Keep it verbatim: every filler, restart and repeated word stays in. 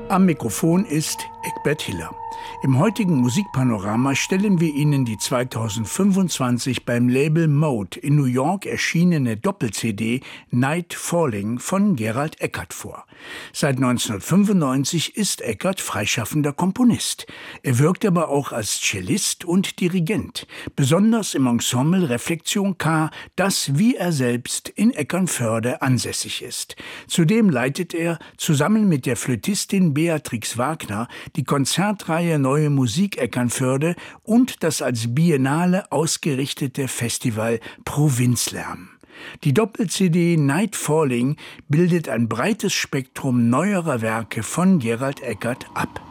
Am Mikrofon ist Egbert Hiller. Im heutigen Musikpanorama stellen wir Ihnen die zweitausendfünfundzwanzig beim Label Mode in New York erschienene Doppel-C D Night Falling von Gerald Eckert vor. Seit neunzehnhundertfünfundneunzig ist Eckert freischaffender Komponist. Er wirkt aber auch als Cellist und Dirigent, besonders im Ensemble Reflexion K, das wie er selbst in Eckernförde ansässig ist. Zudem leitet er zusammen mit der Flötistin Beatrix Wagner die Konzertreihe Neue Musik Eckernförde und das als Biennale ausgerichtete Festival Provinzlärm. Die Doppel-C D Night Falling bildet ein breites Spektrum neuerer Werke von Gerald Eckert ab.